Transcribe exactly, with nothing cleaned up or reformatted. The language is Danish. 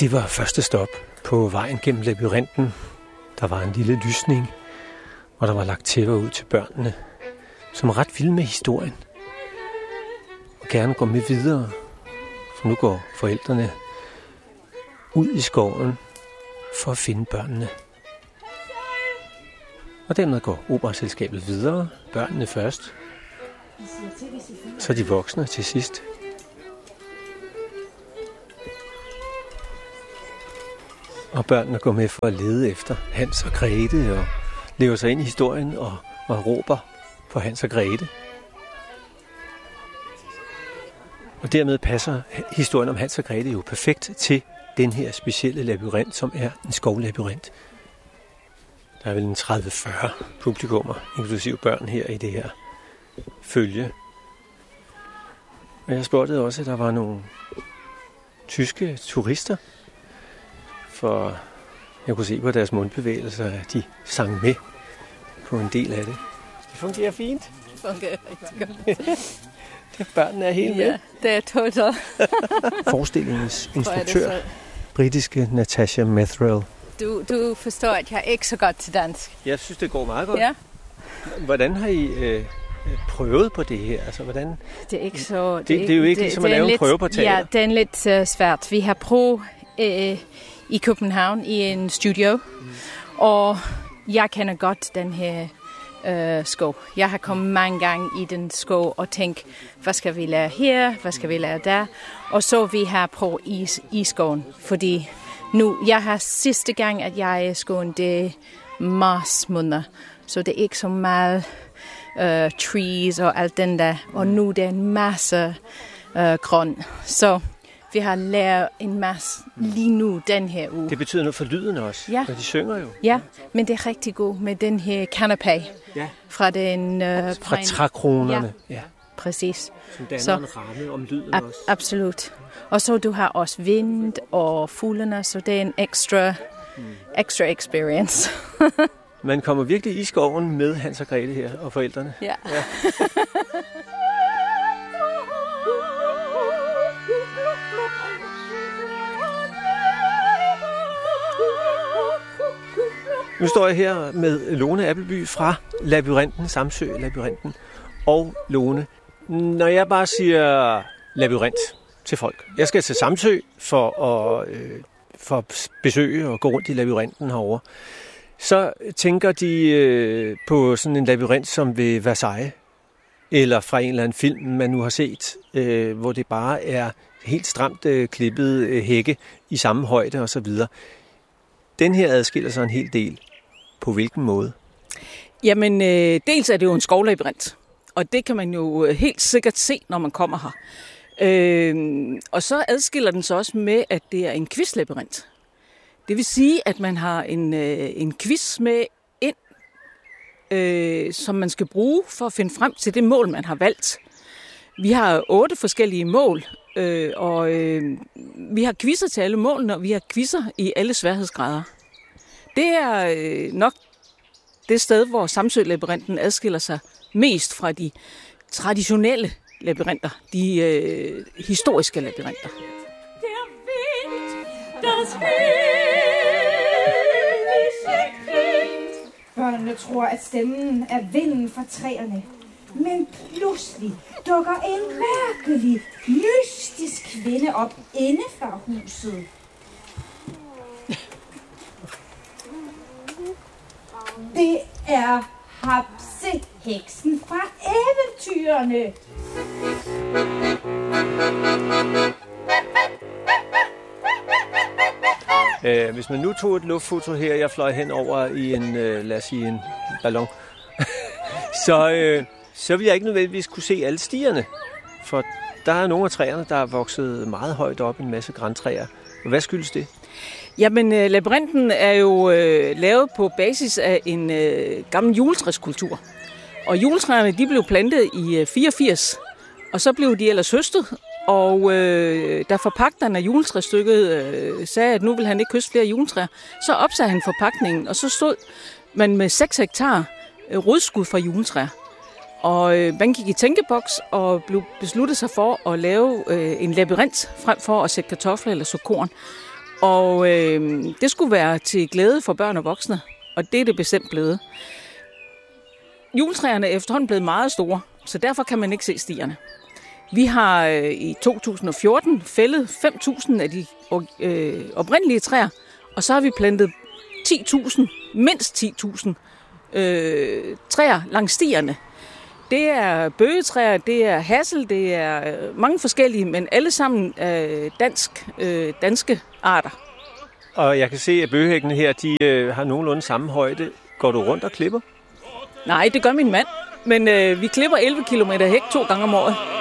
Det var første stop på vejen gennem labyrinten. Der var en lille lysning, og der var lagt tæpper ud til børnene, som er ret vilde med historien. Og gerne går med videre, for nu går forældrene ud i skoven for at finde børnene. Og dermed går operaselskabet videre, børnene først, så de voksne til sidst. Og børnene går med for at lede efter Hans og Grete og lever sig ind i historien og, og råber på Hans og Grete. Og dermed passer historien om Hans og Grete jo perfekt til den her specielle labyrint, som er en skovlabyrint. Der er vel en tredive til fyrre publikummer, inklusive børn her i det her følge. Og jeg spottede også, at der var nogle tyske turister, for jeg kunne se på deres mundbevægelser, at de sang med på en del af det. Det fungerer fint. Det fungerer rigtig godt. Det, børnene er helt med. Ja, det er totalt. Forestillingens instruktør, britiske Natasha Methrill. Du, du forstår, at jeg er ikke så godt til dansk. Jeg synes, det går meget godt. Ja. Hvordan har I øh, prøvet på det her? Altså, hvordan... Det er ikke så... Det, det, det er jo ikke det, ligesom at lave en prøve på teater. Ja, det er lidt uh, svært. Vi har prøvet uh, i København i en studio, mm. og jeg kender godt den her uh, skov. Jeg har kommet mange gange i den skov og tænkt, hvad skal vi lære her, hvad skal vi lære der? Og så vi har prøvet i, i skoven, fordi nu, jeg har sidste gang, at jeg er i skoven, det er mars måneder, så det er ikke så meget uh, trees og alt den der, og nu det er en masse uh, grøn. Så vi har lært en masse lige nu den her uge. Det betyder noget for lyden også, ja. Når de synger jo. Ja, men det er rigtig godt med den her canapé ja. fra den uh, fra trækronerne. Ja, ja. Præcis. Som danner så, en ramme om lyden ab- også. Absolut. Og så du har også vind og fuglene, så det er en ekstra, mm. extra experience. Man kommer virkelig i skoven med Hans og Grete her, og forældrene. Ja. ja. Nu står jeg her med Lone Appleby fra Labyrinten, Samsø Labyrinten. Og Lone, når jeg bare siger labyrint til folk. Jeg skal til Samsø for at, øh, for at besøge og gå rundt i labyrinten herovre. Så tænker de øh, på sådan en labyrint som ved Versailles, eller fra en eller anden film, man nu har set, øh, hvor det bare er helt stramt øh, klippet øh, hække i samme højde osv. Den her adskiller sig en hel del. På hvilken måde? Jamen, øh, dels er det jo en skovlabyrint, og det kan man jo helt sikkert se, når man kommer her. Øh, og så adskiller den sig også med, at det er en quizlabyrint. Det vil sige, at man har en, øh, en quiz med ind, øh, som man skal bruge for at finde frem til det mål, man har valgt. Vi har otte forskellige mål, øh, og øh, vi har quizzer til alle målene, og vi har quizzer i alle sværhedsgrader. Det er øh, nok det sted, hvor Samsø-labyrinten adskiller sig mest fra de traditionelle labyrinter, de øh, historiske labyrinter. Der Wind, das Børnene tror, at stemmen er vinden fra træerne. Men pludselig dukker en mærkelig, mystisk kvinde op inde fra huset. Det er Hapse, heksen fra eventyrene. Øh, hvis man nu tog et luftfoto her, jeg fløj hen over i en, øh, lad os sige, en ballon, så, øh, så vil jeg ikke nødvendigvis kunne se alle stierne. For der er nogle af træerne, der er vokset meget højt op, en masse grantræer. Hvad skyldes det? Jamen, øh, labyrinten er jo øh, lavet på basis af en øh, gammel juletræskultur. Og juletræerne, de blev plantet i øh, fireogfirs, og så blev de ellers høstet. Og øh, da forpagteren af juletræstykket øh, sagde, at nu vil han ikke høste flere juletræer, så opsagde han forpagtningen, og så stod man med seks hektar øh, rodskud fra juletræer. Og øh, man gik i tænkeboks og blev besluttet sig for at lave øh, en labyrint frem for at sætte kartofler eller så korn. Og øh, det skulle være til glæde for børn og voksne, og det er det bestemt blevet. Juletræerne er efterhånden blevet meget store, så derfor kan man ikke se stierne. Vi har øh, i to tusind og fjorten fældet fem tusind af de øh, oprindelige træer, og så har vi plantet ti tusind, mindst ti tusind øh, træer langs stierne. Det er bøgetræer, det er hassel, det er mange forskellige, men alle sammen øh, dansk, øh, danske arter. Og jeg kan se, at bøgehækkene her, de øh, har nogenlunde samme højde. Går du rundt og klipper? Nej, det gør min mand, men øh, vi klipper elleve kilometer hæk to gange om året.